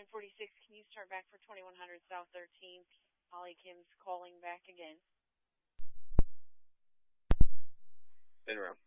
946, can you start back for 2100 South 13th? Holly Kim's calling back again. In route.